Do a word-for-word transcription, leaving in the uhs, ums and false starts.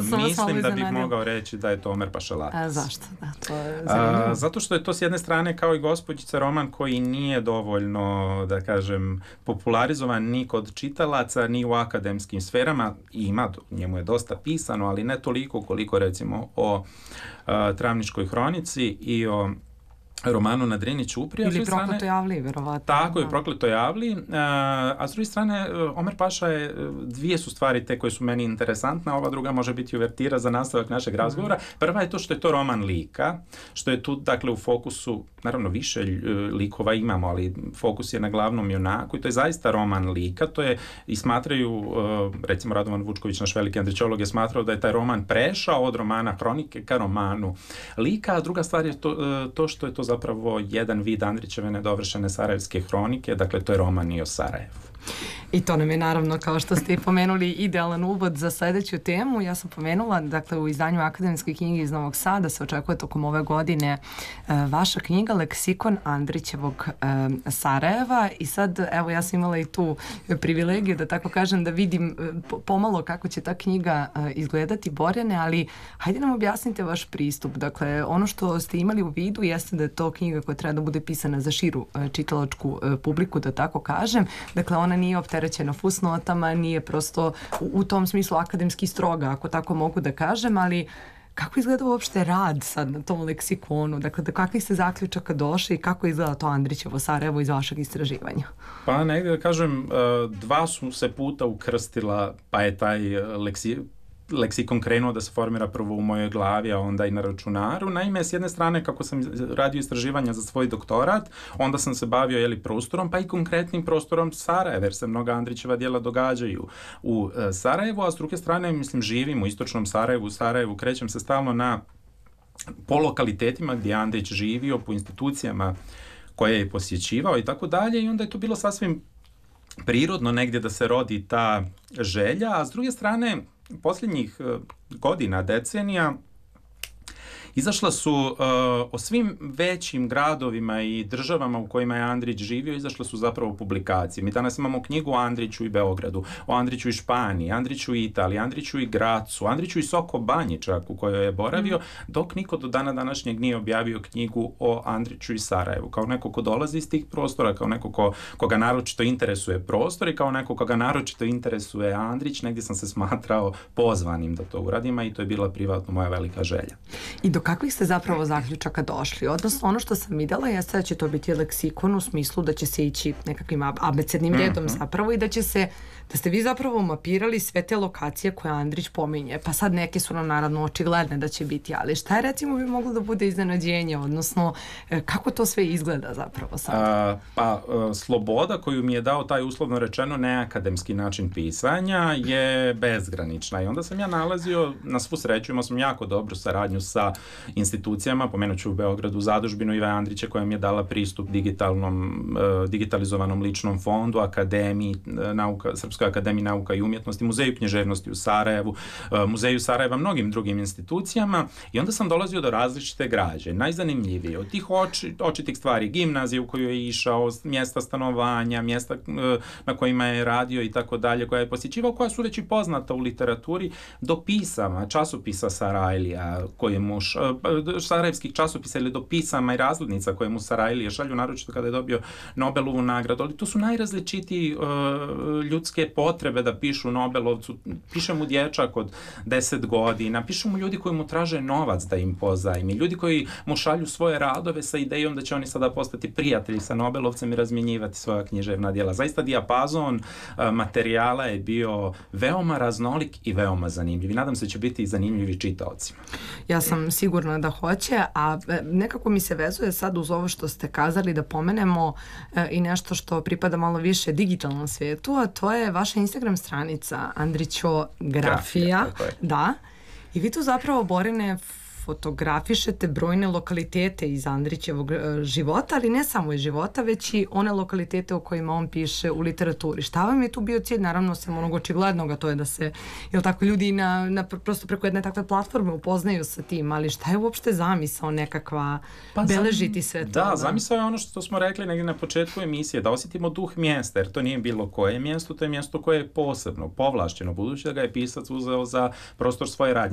mislim da bih mogao reći da je to Omer Pašalac. A zašto? Da, to je zanimljivo. A, zato što je to s jedne strane kao i Gospođica roman koji nije dovoljno, da kažem, popularizovan ni kod čitalaca, ni u akademskim sferama. Ima, njemu je dosta pisano, ali ne toliko koliko recimo o a, Travničkoj hronici i o romanu na Drini ćuprija. Ili Prokleto javli, verovatno. Tako je, Prokleto javli. A s druge strane, Omer Paša je, dvije su stvari te koje su meni interesantne, ova druga može biti uvertira za nastavak našeg razgovora. Prva je to što je to roman lika, što je tu, dakle, u fokusu, naravno više likova imamo, ali fokus je na glavnom junaku i to je zaista roman lika. To je, i smatraju, recimo Radovan Vučković, naš veliki andrićolog, je smatrao da je taj roman prešao od romana hronike ka romanu lika, a druga stvar je to, to što je to zapravo jedan vid Andrićeve nedovršene sarajevske hronike, dakle to je roman i o Sarajevu. I to nam je naravno, kao što ste i pomenuli, idealan uvod za sledeću temu. Ja sam pomenula, dakle, u izdanju Akademske knjige iz Novog Sada se očekuje tokom ove godine e, vaša knjiga Leksikon Andrićevog e, Sarajeva i sad, evo, ja sam imala i tu privilegiju, da tako kažem, da vidim e, pomalo kako će ta knjiga e, izgledati, Borjane, ali hajde nam objasnite vaš pristup. Dakle, ono što ste imali u vidu jeste da je to knjiga koja treba da bude pisana za širu e, čitalačku e, publiku, da tako kažem. Dakle, ona nije opterećena fusnotama, nije prosto u, u tom smislu akademski stroga, ako tako mogu da kažem, ali kako izgleda uopšte rad sad na tom leksikonu? Dakle, do kakvih ste zaključaka došli i kako izgleda to Andrićevo Sarajevo iz vašeg istraživanja? Pa negdje da kažem, dva su se puta ukrstila, pa je taj leksi, leksikon krenuo da se formira prvo u mojoj glavi, a onda i na računaru. Naime, s jedne strane, kako sam radio istraživanja za svoj doktorat, onda sam se bavio jeli, prostorom, pa i konkretnim prostorom Sarajeva, jer se mnoga Andrićeva djela događaju u e, Sarajevu, a s druge strane, mislim, živim u istočnom Sarajevu, u Sarajevu, krećem se stalno na po lokalitetima gdje je Andrić živio, po institucijama koje je posjećivao i tako dalje, i onda je to bilo sasvim prirodno negdje da se rodi ta želja, a s druge strane, posljednjih godina, decenija, izašla su uh, o svim većim gradovima i državama u kojima je Andrić živio, izašle su zapravo publikacije. Mi danas imamo knjigu o Andriću i Beogradu, o Andriću i Španiji, Andriću i Italiji, Andriću i Gracu, Andriću i Soko Banji čak u kojoj je boravio, dok niko do dana današnjeg nije objavio knjigu o Andriću i Sarajevu. Kao neko ko dolazi iz tih prostora, kao neko ko, koga naročito interesuje prostor i kao neko koga naročito interesuje Andrić, negdje sam se smatrao pozvanim da to uradim, i to je bila privatno moja velika želja. I do kakvih ste zapravo zaključaka došli? Odnosno, ono što sam videla jeste da će to biti leksikon u smislu da će se ići nekakvim abecednim redom mm-hmm. zapravo i da će se, da ste vi zapravo mapirali sve te lokacije koje Andrić pominje. Pa sad neke su nam naravno očigledne da će biti, ali šta je recimo bi moglo da bude iznenađenje? Odnosno, kako to sve izgleda zapravo sad? A, pa, a, sloboda koju mi je dao taj uslovno rečeno neakademski način pisanja je bezgranična i onda sam ja nalazio, na svu sreću imao sam jako dobru saradnju sa institucijama, pomenut ću u Beogradu Zadužbinu Ive Andrića koja mi je dala pristup digitalnom, uh, digitalizovanom ličnom fondu, akademiji, nauka, Srpskoj akademiji nauka i umjetnosti, Muzeju književnosti u Sarajevu, uh, Muzeju Sarajeva, mnogim drugim institucijama, i onda sam dolazio do različite građe. Najzanimljivije od tih oči, očitih stvari, gimnazije u koju je išao, mjesta stanovanja, mjesta uh, na kojima je radio i tako dalje, koja je posjećivao, koja su već i poznata u literaturi, do pisama, časopisa Sarajlija, koje mu sarajevskih časopisa ili do pisama i razglednica koje mu Sarajlije šalju, naročito kada je dobio Nobelovu nagradu, ali to su najrazličitiji uh, ljudske potrebe da pišu Nobelovcu. Piše mu dječak od deset godina, pišu mu ljudi koji mu traže novac da im pozajmi, ljudi koji mu šalju svoje radove sa idejom da će oni sada postati prijatelji sa Nobelovcem i razmjenjivati svoja književna djela. Zaista dijapazon uh, materijala je bio veoma raznolik i veoma zanimljiv. I nadam se će biti i zanimljivi čitaocima. Ja sam sigurna da hoće, a nekako mi se vezuje sad uz ovo što ste kazali da pomenemo e, i nešto što pripada malo više digitalnom svijetu, a to je vaša Instagram stranica Andrićografija. Da. I vi tu zapravo, Borjane, fotografišete brojne lokalitete iz Andrićevog života, ali ne samo iz života, već i one lokalitete o kojima on piše u literaturi. Šta vam je tu bio cilj? Naravno, sem onog očiglednog, a to je da se, jel tako, ljudi na, na, prosto preko jedne takve platforme upoznaju sa tim, ali šta je uopšte zamisao nekakva pa beležiti sve to? Da, da, zamisao je ono što smo rekli negdje na početku emisije, da osjetimo duh mjesta, jer to nije bilo koje mjesto, to je mjesto koje je posebno, povlašćeno, budući da ga je pisac uzeo za prostor svoje radnje.